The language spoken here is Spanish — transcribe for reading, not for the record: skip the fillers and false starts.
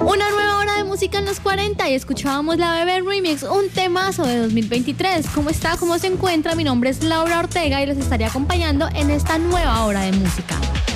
Una nueva hora de música en los 40 y escuchábamos La Bebé Remix, un temazo de 2023. ¿Cómo está? ¿Cómo se encuentra? Mi nombre es Laura Ortega y los estaré acompañando en esta nueva hora de música.